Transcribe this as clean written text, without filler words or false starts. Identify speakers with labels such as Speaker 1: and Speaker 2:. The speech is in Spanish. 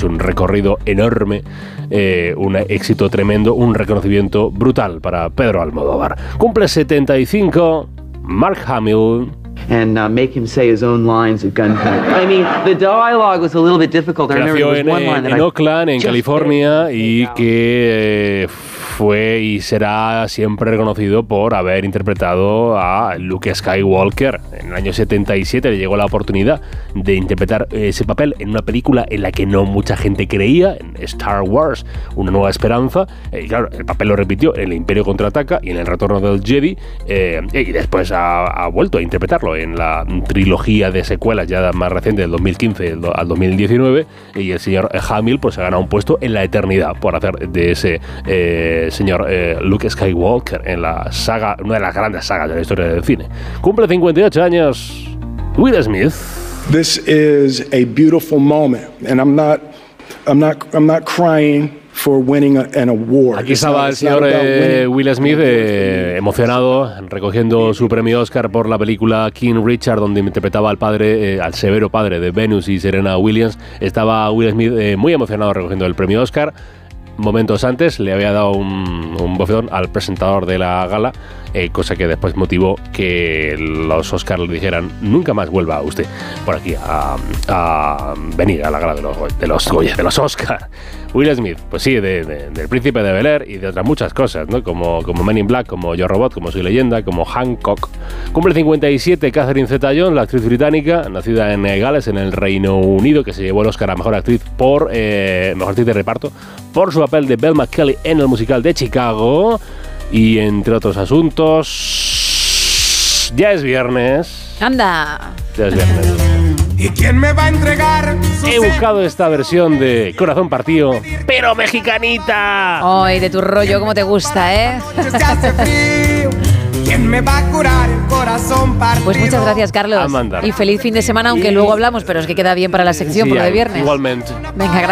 Speaker 1: hecho un recorrido enorme, un éxito tremendo, un reconocimiento brutal para Pedro Almodóvar. Cumple 75, Mark Hamill.
Speaker 2: And make him say his own lines at gunpoint. I mean, the dialogue was a little bit difficult. I remember there was one line that
Speaker 1: en Oakland, en California, y que fue y será siempre reconocido por haber interpretado a Luke Skywalker. En el año 77 le llegó la oportunidad de interpretar ese papel en una película en la que no mucha gente creía, en Star Wars, Una Nueva Esperanza. Y claro, el papel lo repitió en El Imperio Contraataca y en El Retorno del Jedi, y después ha vuelto a interpretarlo en la trilogía de secuelas ya más reciente, del 2015 al 2019, y el señor Hamill pues ha ganado un puesto en la eternidad por hacer de ese señor Luke Skywalker en la saga, una de las grandes sagas de la historia del cine. Cumple 58 años Will Smith.
Speaker 3: This is a beautiful moment, and I'm not crying for winning an award.
Speaker 1: Aquí estaba el señor Will Smith emocionado, recogiendo su premio Oscar por la película King Richard, donde interpretaba al padre, al severo padre de Venus y Serena Williams. Estaba Will Smith muy emocionado recogiendo el premio Oscar. Momentos antes le había dado un bofetón al presentador de la gala, cosa que después motivó que los Oscars le dijeran: nunca más vuelva usted por aquí a venir a la gala de los Oscars. Will Smith, pues sí, del Príncipe de Bel-Air y de otras muchas cosas, ¿no? Como Men in Black, como Yo Robot, como Soy Leyenda, como Hancock. Cumple 57 Catherine Zeta-Jones, la actriz británica, nacida en Gales, en el Reino Unido, que se llevó el Oscar a Mejor Actriz Mejor Actriz de Reparto, por su papel de Belle McKelly en el musical de Chicago. Y entre otros asuntos, ya es viernes.
Speaker 4: ¡Anda!
Speaker 1: Ya es viernes.
Speaker 5: ¿Y quién me va a entregar?
Speaker 1: He buscado esta versión de Corazón Partido, pero mexicanita.
Speaker 4: Ay, de tu rollo, cómo te gusta, ¿eh?
Speaker 5: ¿Quién me va a curar el corazón partido?
Speaker 4: Pues muchas gracias, Carlos.
Speaker 1: Amanda.
Speaker 4: Y feliz fin de semana, aunque luego hablamos, pero es que queda bien para la sección,
Speaker 1: Sí,
Speaker 4: por lo de viernes.
Speaker 1: Igualmente.
Speaker 4: Venga, gracias.